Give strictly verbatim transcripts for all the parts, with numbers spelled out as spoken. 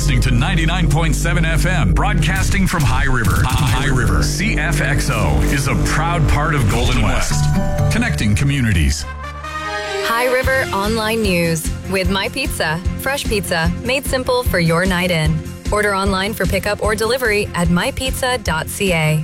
listening to ninety-nine point seven F M, broadcasting from High River. High River. C F X O is a proud part of Golden West, connecting communities. High River Online News with My Pizza. Fresh pizza made simple for your night in. Order online for pickup or delivery at my pizza dot c a.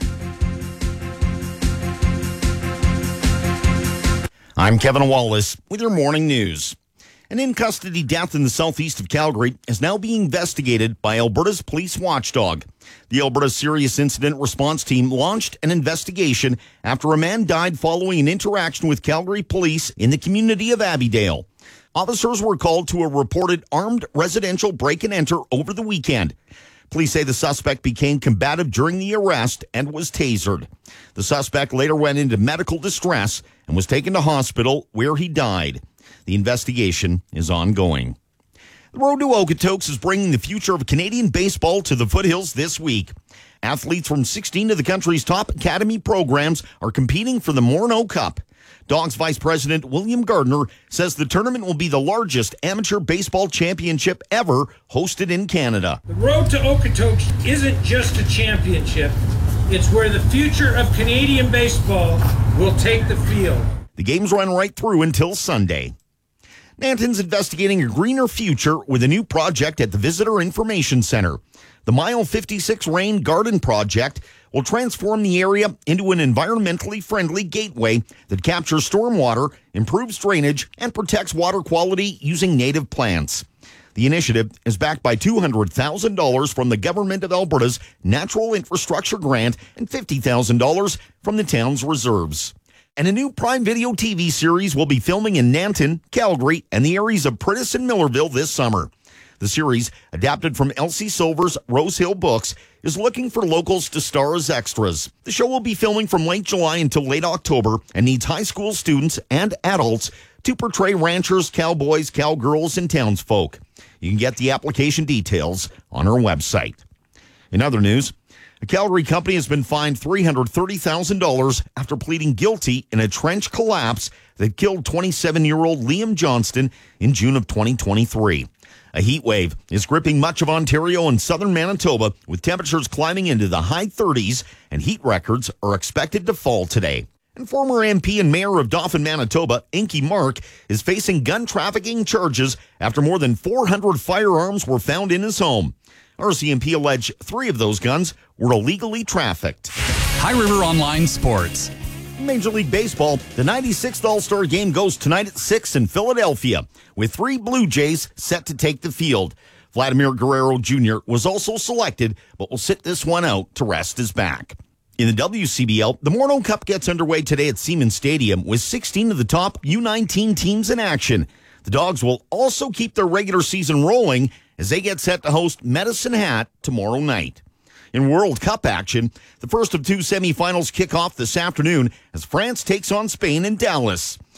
I'm Kevin Wallace with your morning news. An in-custody death in the southeast of Calgary is now being investigated by Alberta's police watchdog. The Alberta Serious Incident Response Team launched an investigation after a man died following an interaction with Calgary police in the community of Abbeydale. Officers were called to a reported armed residential break-and-enter over the weekend. Police say the suspect became combative during the arrest and was tasered. The suspect later went into medical distress and was taken to hospital where he died. The investigation is ongoing. The Road to Okotoks is bringing the future of Canadian baseball to the foothills this week. Athletes from sixteen of the country's top academy programs are competing for the Morneau Cup. Dogs Vice President William Gardner says the tournament will be the largest amateur baseball championship ever hosted in Canada. The Road to Okotoks isn't just a championship. It's where the future of Canadian baseball will take the field. The games run right through until Sunday. Nanton's investigating a greener future with a new project at the Visitor Information Center. The Mile fifty-six Rain Garden Project will transform the area into an environmentally friendly gateway that captures stormwater, improves drainage, and protects water quality using native plants. The initiative is backed by two hundred thousand dollars from the Government of Alberta's Natural Infrastructure Grant and fifty thousand dollars from the town's reserves. And a new Prime Video T V series will be filming in Nanton, Calgary, and the areas of Prentice and Millerville this summer. The series, adapted from Elsie Silver's Rose Hill books, is looking for locals to star as extras. The show will be filming from late July until late October and needs high school students and adults to portray ranchers, cowboys, cowgirls, and townsfolk. You can get the application details on our website. In other news, a Calgary company has been fined three hundred thirty thousand dollars after pleading guilty in a trench collapse that killed twenty-seven-year-old Liam Johnston in June of twenty twenty-three. A heat wave is gripping much of Ontario and southern Manitoba, with temperatures climbing into the high thirties, and heat records are expected to fall today. And former M P and mayor of Dauphin, Manitoba, Inky Mark, is facing gun trafficking charges after more than four hundred firearms were found in his home. R C M P alleged three of those guns were illegally trafficked. High River Online Sports. Major League Baseball, the ninety-sixth All-Star Game goes tonight at six in Philadelphia, with three Blue Jays set to take the field. Vladimir Guerrero Junior was also selected, but will sit this one out to rest his back. In the W C B L, the Morneau Cup gets underway today at Siemens Stadium with sixteen of the top U nineteen teams in action. The Dogs will also keep their regular season rolling as they get set to host Medicine Hat tomorrow night. In World Cup action, the first of two semifinals kick off this afternoon as France takes on Spain in Dallas.